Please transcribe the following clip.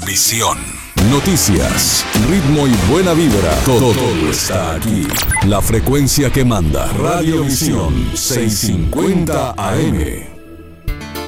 Visión. Noticias, ritmo y buena vibra. Todo está aquí. La frecuencia que manda. Radio Visión 650 AM.